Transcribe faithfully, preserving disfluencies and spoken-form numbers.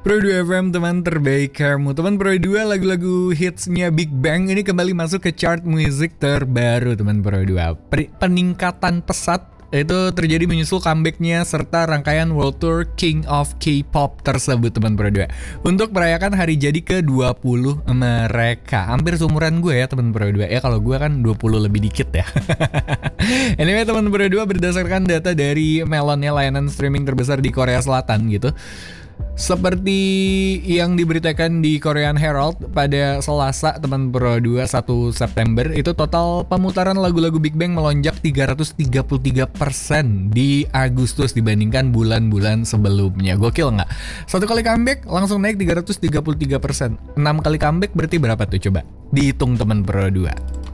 Pro dua F M, teman terbaik kamu. Teman Pro dua, lagu-lagu hitsnya Big Bang ini kembali masuk ke chart musik terbaru teman Pro dua. Peningkatan pesat itu terjadi menyusul comebacknya serta rangkaian World Tour King of K-pop tersebut teman Pro dua. Untuk merayakan hari jadi ke dua puluh mereka. Hampir seumuran gue ya teman Pro dua. Ya kalau gue kan dua puluh lebih dikit ya. Anyway teman Pro dua, berdasarkan data dari Melonnya, layanan streaming terbesar di Korea Selatan gitu, seperti yang diberitakan di Korean Herald pada Selasa teman Pro dua satu September, itu total pemutaran lagu-lagu Big Bang melonjak tiga ratus tiga puluh tiga persen di Agustus dibandingkan bulan-bulan sebelumnya. Gokil nggak? Satu kali comeback langsung naik tiga ratus tiga puluh tiga persen. enam kali comeback berarti berapa tuh coba? Dihitung teman Pro dua.